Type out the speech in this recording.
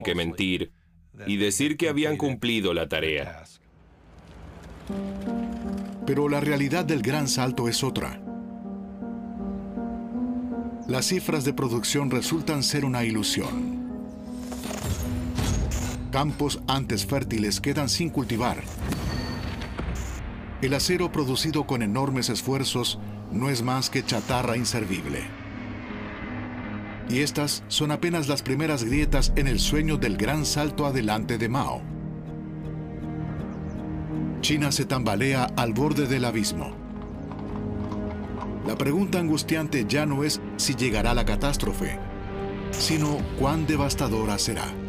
que mentir y decir que habían cumplido la tarea. Pero la realidad del gran salto es otra. Las cifras de producción resultan ser una ilusión. Campos antes fértiles quedan sin cultivar. El acero producido con enormes esfuerzos no es más que chatarra inservible. Y estas son apenas las primeras grietas en el sueño del gran salto adelante de Mao. China se tambalea al borde del abismo. La pregunta angustiante ya no es si llegará la catástrofe, sino cuán devastadora será.